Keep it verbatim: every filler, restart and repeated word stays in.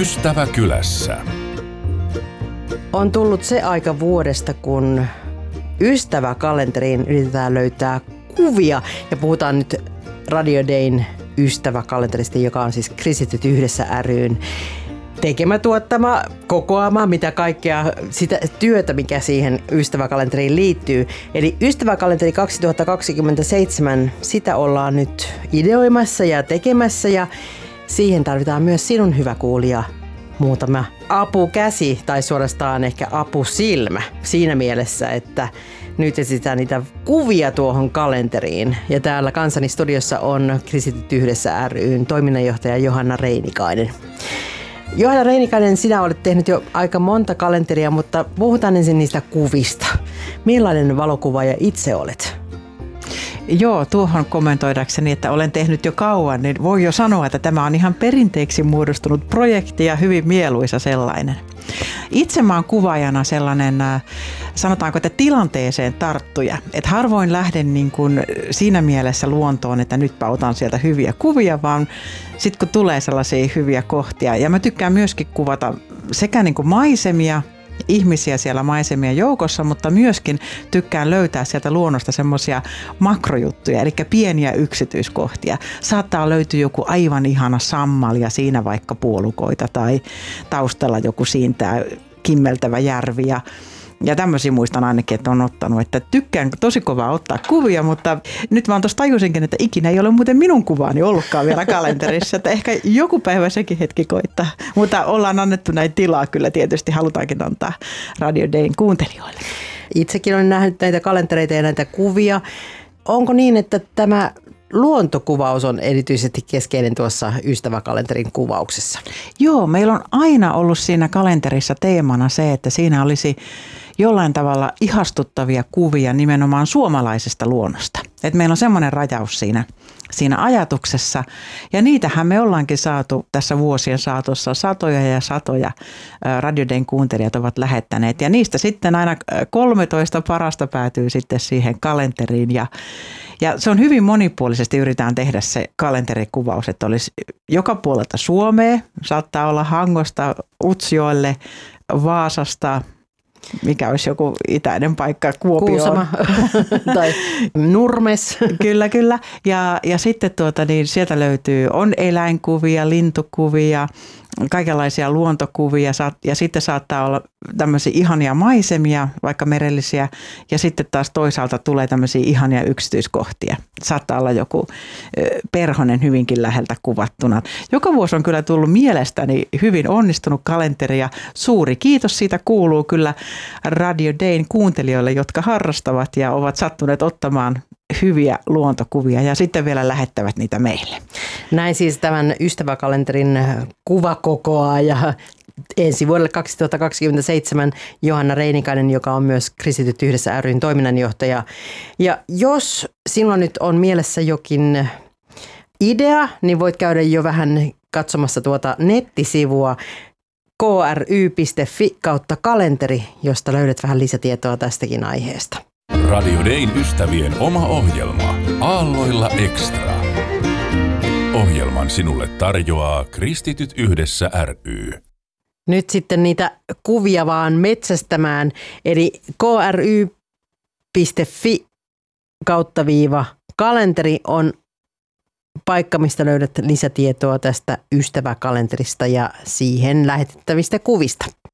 Ystäväkylässä. On tullut se aika vuodesta, kun ystäväkalenteriin yritetään löytää kuvia. Ja puhutaan nyt Radio Dayn ystäväkalenterista, joka on siis Kristityt yhdessä ry:n tekemä, tuottama, kokoama, mitä kaikkea sitä työtä, mikä siihen ystäväkalenteriin liittyy. Eli ystäväkalenteri kaksituhattakaksikymmentäseitsemän, sitä ollaan nyt ideoimassa ja tekemässä ja siihen tarvitaan myös sinun, hyvä kuulija, muutama apukäsi tai suorastaan ehkä apusilmä siinä mielessä, että nyt etsitään niitä kuvia tuohon kalenteriin. Ja täällä kanssani studiossa on Kristityt yhdessä ry:n toiminnanjohtaja Johanna Reinikainen. Johanna Reinikainen, sinä olet tehnyt jo aika monta kalenteria, mutta puhutaan ensin niistä kuvista. Millainen valokuvaaja itse olet? Joo, tuohon kommentoidakseni, että olen tehnyt jo kauan, niin voi jo sanoa, että tämä on ihan perinteeksi muodostunut projekti ja hyvin mieluisa sellainen. Itse mä oon kuvaajana sellainen, sanotaanko, että tilanteeseen tarttuja. Että harvoin lähden niin kuin siinä mielessä luontoon, että nytpä otan sieltä hyviä kuvia, vaan sitten kun tulee sellaisia hyviä kohtia. Ja mä tykkään myöskin kuvata sekä niin kuin maisemia, ihmisiä siellä maisemien joukossa, mutta myöskin tykkään löytää sieltä luonnosta semmoisia makrojuttuja, eli pieniä yksityiskohtia. Saattaa löytyä joku aivan ihana sammal ja siinä vaikka puolukoita tai taustalla joku siintää kimmeltävä järvi ja Ja tämmöisiä muistan ainakin, että on ottanut, että tykkään tosi kovaa ottaa kuvia, mutta nyt vaan tuossa tajusinkin, että ikinä ei ole muuten minun kuvaani ollutkaan vielä kalenterissa, että ehkä joku päivä sekin hetki koittaa. Mutta ollaan annettu näin tilaa, kyllä tietysti halutaankin antaa Radio Dayn kuuntelijoille. Itsekin olen nähnyt näitä kalentereita ja näitä kuvia. Onko niin, että tämä luontokuvaus on erityisesti keskeinen tuossa ystäväkalenterin kuvauksessa? Joo, meillä on aina ollut siinä kalenterissa teemana se, että siinä olisi jollain tavalla ihastuttavia kuvia nimenomaan suomalaisesta luonnosta. Et meillä on semmoinen rajaus siinä, siinä ajatuksessa ja niitähän me ollaankin saatu tässä vuosien saatossa satoja ja satoja. Radio Dayn kuuntelijat ovat lähettäneet ja niistä sitten aina kolmetoista parasta päätyy sitten siihen kalenteriin ja Ja se on hyvin monipuolisesti, yritetään tehdä se kalenterikuvaus, että olisi joka puolelta Suomea, saattaa olla Hangosta Utsjoelle, Vaasasta, mikä olisi joku itäinen paikka, Kuopio. Kuusama tai Nurmes. Kyllä, kyllä. Ja, ja sitten tuota, niin sieltä löytyy, on eläinkuvia, lintukuvia, kaikenlaisia luontokuvia ja sitten saattaa olla tämmöisiä ihania maisemia, vaikka merellisiä, ja sitten taas toisaalta tulee tämmöisiä ihania yksityiskohtia. Saattaa olla joku perhonen hyvinkin läheltä kuvattuna. Joka vuosi on kyllä tullut mielestäni hyvin onnistunut kalenteri ja suuri kiitos siitä kuuluu kyllä Radio Dayn kuuntelijoille, jotka harrastavat ja ovat sattuneet ottamaan hyviä luontokuvia ja sitten vielä lähettävät niitä meille. Näin siis tämän ystäväkalenterin kuvakokoa ja ensi vuodelle kaksituhattakaksikymmentäseitsemän Johanna Reinikainen, joka on myös Kristityt yhdessä ry:n toiminnanjohtaja. Ja jos sinulla nyt on mielessä jokin idea, niin voit käydä jo vähän katsomassa tuota nettisivua k r y piste f i kautta kalenteri, josta löydät vähän lisätietoa tästäkin aiheesta. Radio Dayn ystävien oma ohjelma Aalloilla Extra. Ohjelman sinulle tarjoaa Kristityt yhdessä ry. Nyt sitten niitä kuvia vaan metsästämään, eli k r y piste f i kautta viiva kalenteri on paikka, mistä löydät lisätietoa tästä ystäväkalenterista ja siihen lähetettävistä kuvista.